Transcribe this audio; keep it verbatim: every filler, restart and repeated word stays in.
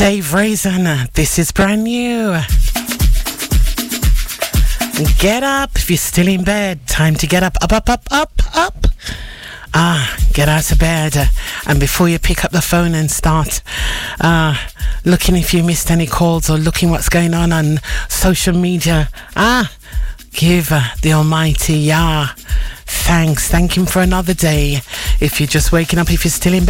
Dave Raisin, this is brand new. Get up if you're still in bed. Time to get up, up, up, up, up, up. Ah, get out of bed. And before you pick up the phone and start uh, looking if you missed any calls or looking what's going on on social media, ah, give uh, the Almighty Yah thanks. Thank Him for another day. If you're just waking up, if you're still in bed,